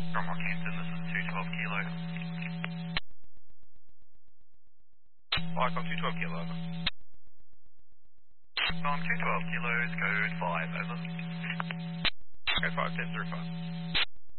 From Rockhampton, this is 212 Kilo. Icon 212 Kilo, over. 212 Kilos, code 5, over. Code 5, 10 through 5.